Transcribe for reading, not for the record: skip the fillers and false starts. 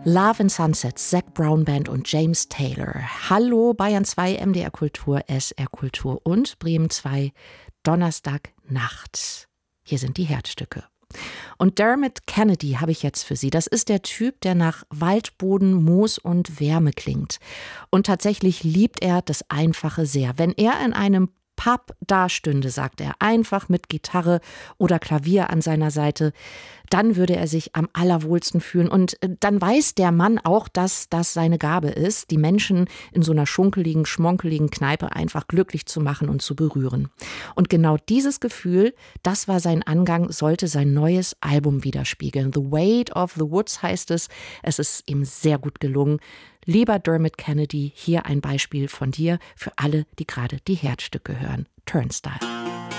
Love and Sunset, Zac Brown Band und James Taylor. Hallo Bayern 2, MDR Kultur, SR Kultur und Bremen 2, Donnerstagnacht. Hier sind die Herzstücke. Und Dermot Kennedy habe ich jetzt für Sie. Das ist der Typ, der nach Waldboden, Moos und Wärme klingt. Und tatsächlich liebt er das Einfache sehr. Wenn er in einem Pub dastünde, sagt er, einfach mit Gitarre oder Klavier an seiner Seite, dann würde er sich am allerwohlsten fühlen. Und dann weiß der Mann auch, dass das seine Gabe ist, die Menschen in so einer schunkeligen, schmonkeligen Kneipe einfach glücklich zu machen und zu berühren. Und genau dieses Gefühl, das war sein Angang, sollte sein neues Album widerspiegeln. The Weight of the Woods heißt es. Es ist ihm sehr gut gelungen. Lieber Dermot Kennedy, hier ein Beispiel von dir für alle, die gerade die Herzstücke hören. Turnstile.